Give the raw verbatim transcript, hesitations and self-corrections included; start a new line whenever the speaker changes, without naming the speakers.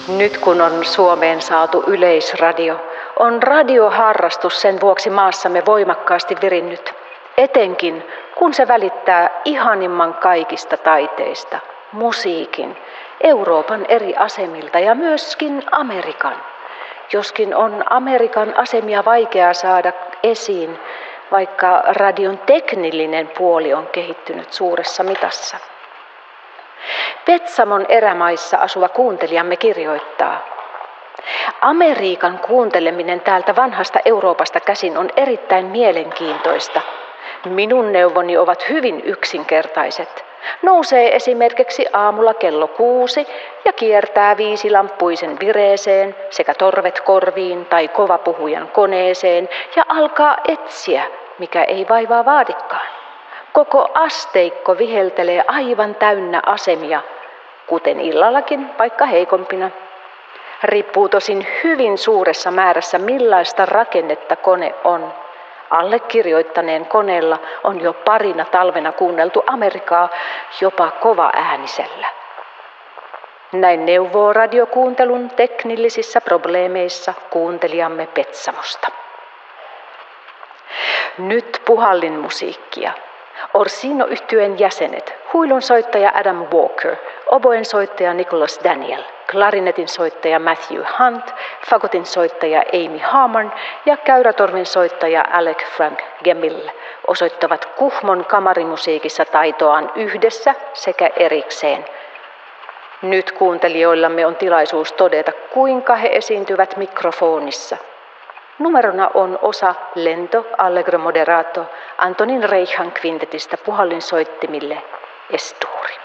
Nyt kun on Suomeen saatu yleisradio, on radioharrastus sen vuoksi maassamme voimakkaasti virinnyt. Etenkin kun se välittää ihanimman kaikista taiteista, musiikin, Euroopan eri asemilta ja myöskin Amerikan. Joskin on Amerikan asemia vaikea saada esiin, vaikka radion teknillinen puoli on kehittynyt suuressa mitassa. Petsamon erämaissa asuva kuuntelijamme kirjoittaa: Amerikan kuunteleminen täältä vanhasta Euroopasta käsin on erittäin mielenkiintoista. Minun neuvoni ovat hyvin yksinkertaiset. Nousee esimerkiksi aamulla kello kuusi ja kiertää viisilamppuisen vireeseen sekä torvet korviin tai kovapuhujan koneeseen ja alkaa etsiä, mikä ei vaivaa vaadikaan. Koko asteikko viheltelee aivan täynnä asemia, kuten illallakin, vaikka heikompina. Riippuu tosin hyvin suuressa määrässä, millaista rakennetta kone on. Allekirjoittaneen koneella on jo parina talvena kuunneltu Amerikaa jopa kovaäänisellä. Näin neuvoo radiokuuntelun teknillisissä probleemeissa kuuntelijamme Petsamosta. Nyt puhallinmusiikkia. Orsino-yhtyeen jäsenet, huilunsoittaja Adam Walker, oboen soittaja Nicholas Daniel, klarinetin soittaja Matthew Hunt, fagotin soittaja Amy Harmon ja käyrätorvin soittaja Alec Frank Gemmil osoittavat Kuhmon kamarimusiikissa taitoaan yhdessä sekä erikseen. Nyt kuuntelijoillamme on tilaisuus todeta, kuinka he esiintyvät mikrofonissa. Numerona on osa Lento Allegro Moderato Antonin Reichan kvintetistä puhallinsoittimille Estuuri.